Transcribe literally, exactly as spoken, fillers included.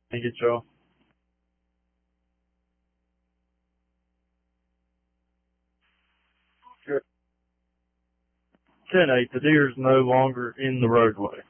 Thank you, Joe. Sure. ten eight, the deer is no longer in the roadway.